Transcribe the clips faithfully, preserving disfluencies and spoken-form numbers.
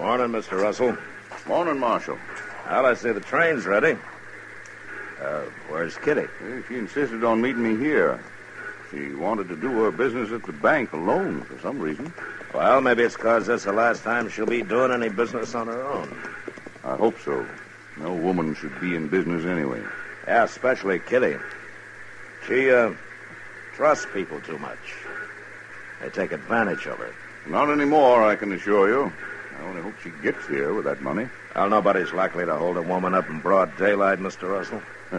Morning, Mister Russell. Morning, Marshal. Well, I see the train's ready. Uh, where's Kitty? Well, she insisted on meeting me here. She wanted to do her business at the bank alone for some reason. Well, maybe it's because this is the last time she'll be doing any business on her own. I hope so. No woman should be in business anyway. Yeah, especially Kitty. She, uh, trusts people too much. They take advantage of her. Not anymore, I can assure you. I only hope she gets here with that money. Well, nobody's likely to hold a woman up in broad daylight, Mister Russell.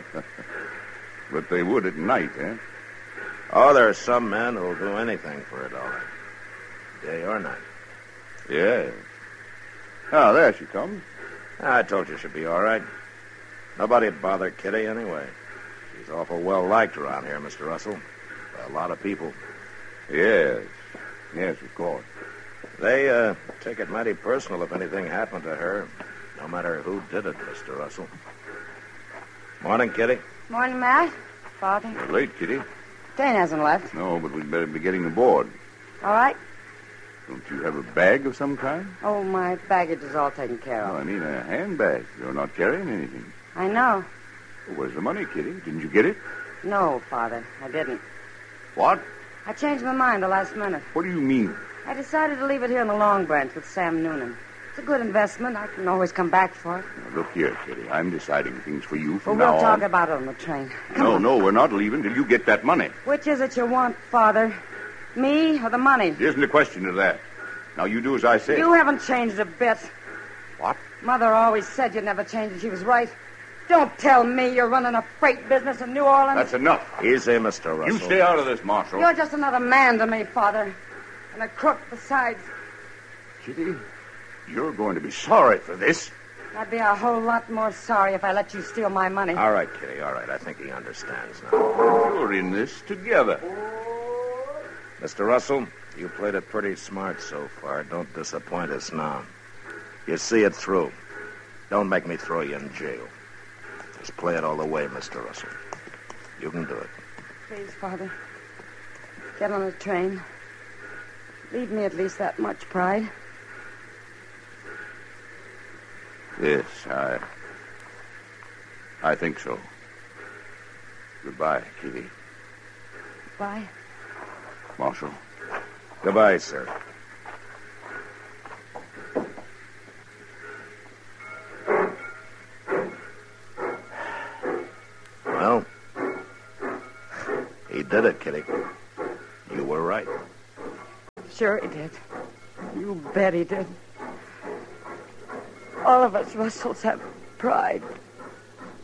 But they would at night, eh? Oh, there are some men who'll do anything for a dollar. Day or night. Yeah. Ah, there she comes. I told you she'd be all right. Nobody'd bother Kitty anyway. She's awful well-liked around here, Mister Russell. By a lot of people. Yes. Yes, of course. They, uh, take it mighty personal if anything happened to her. No matter who did it, Mister Russell. Morning, Kitty. Morning, Matt. Father. You're late, Kitty. Dane hasn't left. No, but we'd better be getting aboard. All right. Don't you have a bag of some kind? Oh, my baggage is all taken care Well, of. I mean a handbag. You're not carrying anything. I know. Well, where's the money, Kitty? Didn't you get it? No, Father, I didn't. What? I changed my mind the last minute. What do you mean? I decided to leave it here in the Long Branch with Sam Noonan. It's a good investment. I can always come back for it. Now, look here, Kitty. I'm deciding things for you Well, from we'll now talk on. about it on the train. Come No, on. no, we're not leaving till you get that money. Which is it you want, Father? Me or the money? It isn't a question of that. Now, you do as I say. You haven't changed a bit. What? Mother always said you'd never change, and she was right. Don't tell me you're running a freight business in New Orleans. That's enough. Easy, Mister Russell. You stay out of this, Marshal. You're just another man to me, Father. And a crook besides. Kitty, you're going to be sorry for this. I'd be a whole lot more sorry if I let you steal my money. All right, Kitty, all right. I think he understands now. You're in this together. Mister Russell, you played it pretty smart so far. Don't disappoint us now. You see it through. Don't make me throw you in jail. Just play it all the way, Mister Russell. You can do it. Please, Father. Get on the train. Leave me at least that much pride. Yes, I... I think so. Goodbye, Kitty. Bye. Marshal. Goodbye, sir. Well, he did it, Kitty. You were right. Sure he did. You bet he did. All of us Russells have pride.